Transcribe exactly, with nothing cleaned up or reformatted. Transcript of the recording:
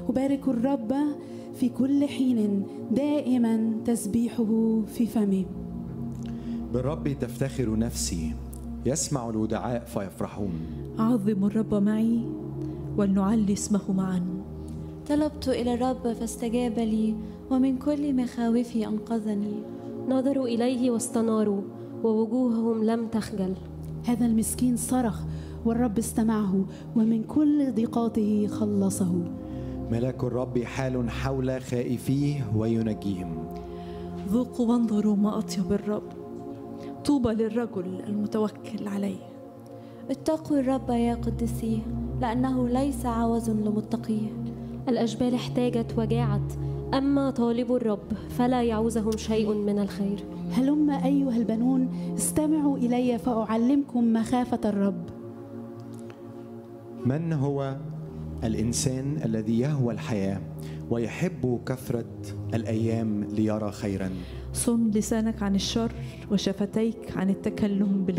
أبارك الرب في كل حين، دائما تسبيحه في فمي. بالرب تفتخر نفسي، يسمع الودعاء فيفرحون. عظموا الرب معي ولنعلي اسمه معا. طلبت إلى الرب فاستجاب لي، ومن كل مخاوفي أنقذني. نظروا إليه واستناروا، ووجوههم لم تخجل. هذا المسكين صرخ والرب استمعه، ومن كل ضيقاته خلصه. ملاك الرب حال حول خائفيه وينجيهم. ذوقوا وانظروا ما أطيب الرب، طوبى للرجل المتوكل عليه. اتقوا الرب يا قدسيه، لأنه ليس عوز لمتقيه. الأجبال احتاجت وجاعت، أما طالب الرب فلا يعوزهم شيء من الخير. هلم أيها البنون، استمعوا إلي فأعلمكم مخافة الرب. من هو الإنسان الذي يهوى الحياة ويحب كثرة الأيام ليرى خيرا؟ صن لسانك عن الشر وشفتيك عن التكلم بالغيبة.